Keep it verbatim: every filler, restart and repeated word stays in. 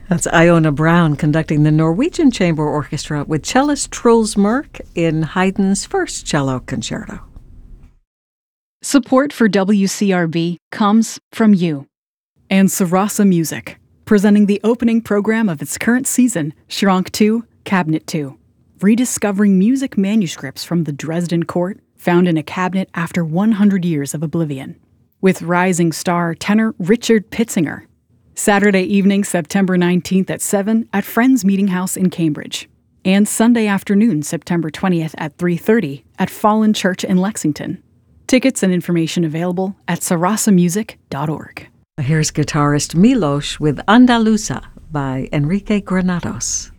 That's Iona Brown conducting the Norwegian Chamber Orchestra with cellist Truls Mørk in Haydn's first cello concerto. Support for W C R B comes from you and Sarasa Music, presenting the opening program of its current season, Schrank two, Cabinet two, rediscovering music manuscripts from the Dresden court found in a cabinet after one hundred years of oblivion, with rising star tenor Richard Pitzinger. Saturday evening, September nineteenth at seven at Friends Meeting House in Cambridge, and Sunday afternoon, September twentieth at three thirty at Fallen Church in Lexington. Tickets and information available at sarasa music dot org. Here's guitarist Milos with Andaluza by Enrique Granados.